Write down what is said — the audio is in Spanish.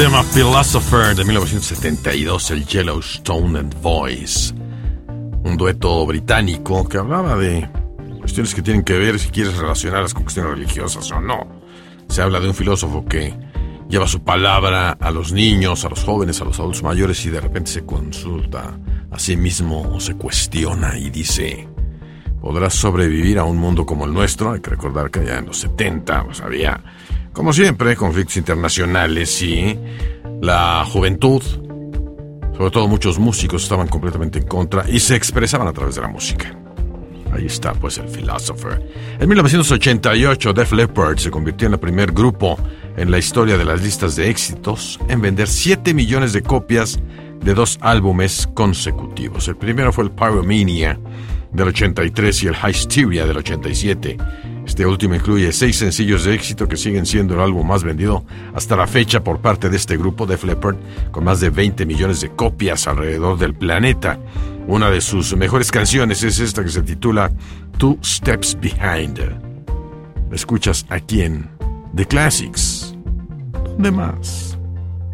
Se llama Philosopher, de 1972, el Yellowstone and Voice, un dueto británico que hablaba de cuestiones que tienen que ver, si quieres, relacionarlas con cuestiones religiosas o no. Se habla de un filósofo que lleva su palabra a los niños, a los jóvenes, a los adultos mayores, y de repente se consulta a sí mismo o se cuestiona y dice: ¿podrás sobrevivir a un mundo como el nuestro? Hay que recordar que allá en los 70 pues había, como siempre, conflictos internacionales, y la juventud, sobre todo muchos músicos, estaban completamente en contra y se expresaban a través de la música. Ahí está, pues, el Philosopher. En 1988, Def Leppard se convirtió en el primer grupo en la historia de las listas de éxitos en vender 7 millones de copias de 2 álbumes consecutivos. El primero fue el Pyromania del 83 y el Hysteria del 87. Este último incluye 6 sencillos de éxito que siguen siendo el álbum más vendido hasta la fecha por parte de este grupo, Def Leppard, con más de 20 millones de copias alrededor del planeta. Una de sus mejores canciones es esta que se titula Two Steps Behind. La escuchas aquí en The Classics. ¿Dónde más?